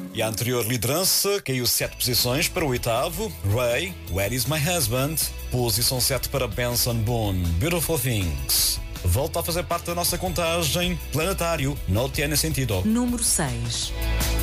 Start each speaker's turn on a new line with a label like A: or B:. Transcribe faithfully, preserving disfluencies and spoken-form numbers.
A: E a anterior liderança caiu sete posições para o oitavo. Ray, Where is my husband? Posição sete para Benson Boone, Beautiful Things. Volta a fazer parte da nossa contagem. Planetário, no tiene sentido.
B: Número seis.